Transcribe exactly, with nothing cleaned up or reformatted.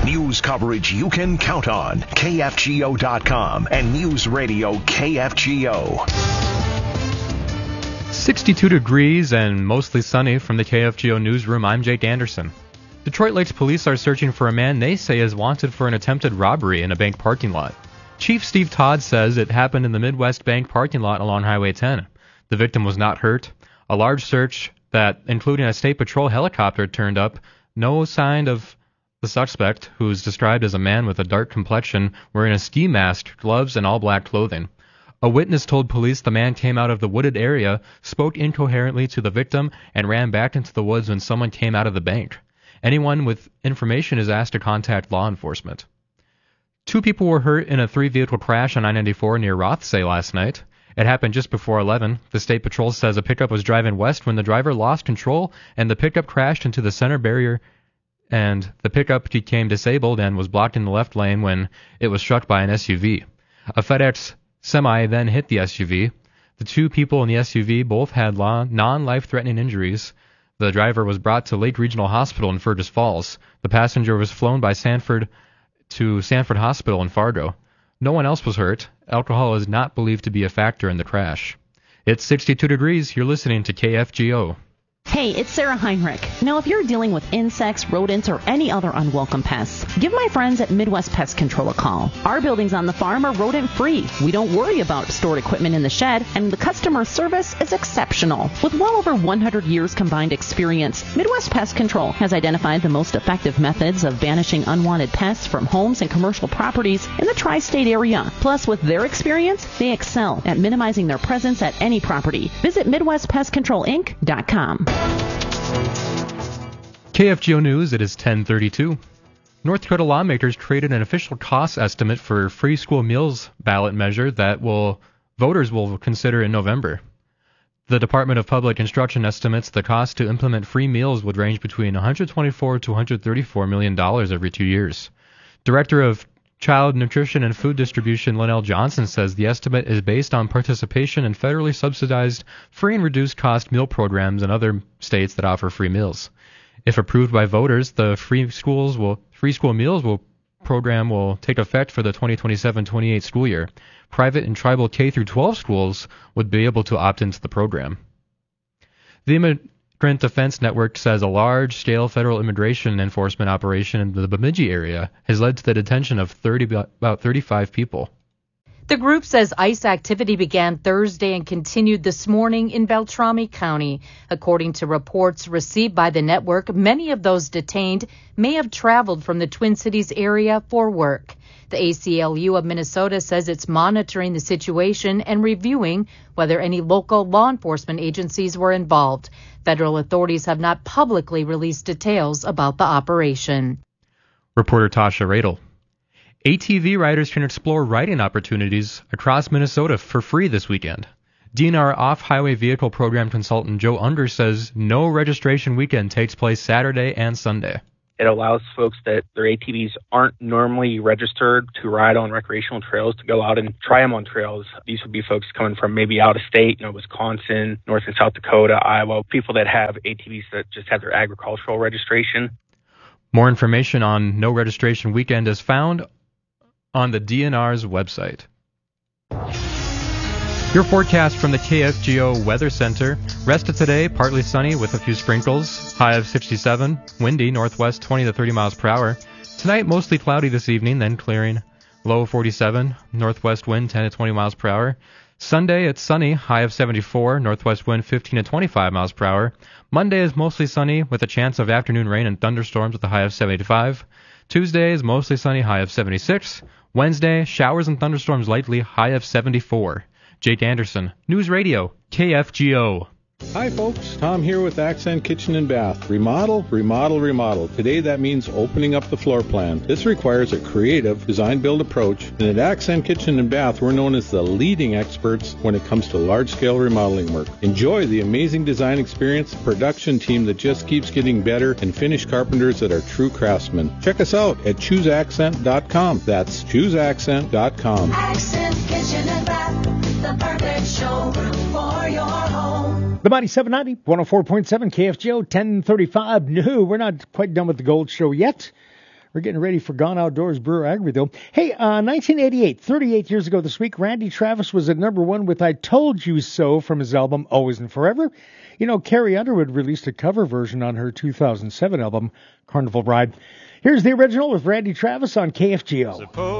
News coverage you can count on. K F G O dot com and News Radio K F G O. sixty-two degrees and mostly sunny from the K F G O newsroom. I'm Jake Anderson. Detroit Lakes police are searching for a man they say is wanted for an attempted robbery in a bank parking lot. Chief Steve Todd says it happened in the Midwest Bank parking lot along Highway ten. The victim was not hurt. A large search that, including a state patrol helicopter, turned up. No sign of the suspect, who is described as a man with a dark complexion, wearing a ski mask, gloves, and all-black clothing. A witness told police the man came out of the wooded area, spoke incoherently to the victim, and ran back into the woods when someone came out of the bank. Anyone with information is asked to contact law enforcement. Two people were hurt in a three-vehicle crash on I ninety-four near Rothsay last night. It happened just before eleven. The state patrol says a pickup was driving west when the driver lost control, and the pickup crashed into the center barrier, and the pickup became disabled and was blocked in the left lane when it was struck by an S U V. A FedEx semi then hit the S U V. The two people in the S U V both had non-life-threatening injuries. The driver was brought to Lake Regional Hospital in Fergus Falls. The passenger was flown by Sanford to Sanford Hospital in Fargo. No one else was hurt. Alcohol is not believed to be a factor in the crash. It's sixty-two degrees. You're listening to K F G O. Hey, it's Sarah Heinrich. Now, if you're dealing with insects, rodents, or any other unwelcome pests, give my friends at Midwest Pest Control a call. Our buildings on the farm are rodent-free. We don't worry about stored equipment in the shed, and the customer service is exceptional. With well over one hundred years combined experience, Midwest Pest Control has identified the most effective methods of banishing unwanted pests from homes and commercial properties in the tri-state area. Plus, with their experience, they excel at minimizing their presence at any property. Visit Midwest Pest Control Inc dot com. K F G O News, it is ten thirty-two. North Dakota lawmakers created an official cost estimate for free school meals ballot measure that will voters will consider in November. The Department of Public Instruction estimates the cost to implement free meals would range between one hundred twenty-four to one hundred thirty-four million dollars every two years. Director of Child Nutrition and Food Distribution Linnell Johnson says the estimate is based on participation in federally subsidized free and reduced cost meal programs in other states that offer free meals. If approved by voters, the free schools will free school meals will program will take effect for the twenty twenty-seven twenty-eight school year. Private and tribal K through twelve schools would be able to opt into the program. The Immigrant Defense Network says a large-scale federal immigration enforcement operation in the Bemidji area has led to the detention of thirty, about thirty-five people. The group says ICE activity began Thursday and continued this morning in Beltrami County. According to reports received by the network, many of those detained may have traveled from the Twin Cities area for work. The A C L U of Minnesota says it's monitoring the situation and reviewing whether any local law enforcement agencies were involved. Federal authorities have not publicly released details about the operation. Reporter Tasha Radel. A T V riders can explore riding opportunities across Minnesota for free this weekend. D N R Off-Highway Vehicle Program consultant Joe Unger says no registration weekend takes place Saturday and Sunday. It allows folks that their A T Vs aren't normally registered to ride on recreational trails to go out and try them on trails. These would be folks coming from maybe out of state, you know, Wisconsin, North and South Dakota, Iowa, people that have A T Vs that just have their agricultural registration. More information on no registration weekend is found on the D N R's website. Your forecast from the K F G O Weather Center. Rest of today, partly sunny with a few sprinkles. High of sixty-seven. Windy, northwest twenty to thirty miles per hour. Tonight, mostly cloudy this evening, then clearing. Low forty-seven. Northwest wind ten to twenty miles per hour. Sunday, it's sunny. High of seventy-four. Northwest wind fifteen to twenty-five miles per hour. Monday is mostly sunny with a chance of afternoon rain and thunderstorms with a high of seventy-five. Tuesday is mostly sunny. High of seventy-six. Wednesday, showers and thunderstorms lightly, high of seventy-four. Jake Anderson, News Radio, K F G O. Hi folks, Tom here with Accent Kitchen and Bath. Remodel, remodel, remodel. Today that means opening up the floor plan. This requires a creative design-build approach, and at Accent Kitchen and Bath we're known as the leading experts when it comes to large-scale remodeling work. Enjoy the amazing design experience, production team that just keeps getting better, and finished carpenters that are true craftsmen. Check us out at choose accent dot com. That's choose accent dot com. Accent Kitchen and Bath, the perfect showroom for your home. The Mighty seven ninety, one oh four point seven K F G O, ten thirty-five. No, we're not quite done with the Gold Show yet. We're getting ready for Gone Outdoors Brewer Agri, though. Hey, uh, nineteen eighty-eight, thirty-eight years ago this week, Randy Travis was at number one with I Told You So from his album Always and Forever. You know, Carrie Underwood released a cover version on her two thousand seven album, Carnival Ride. Here's the original with Randy Travis on K F G O.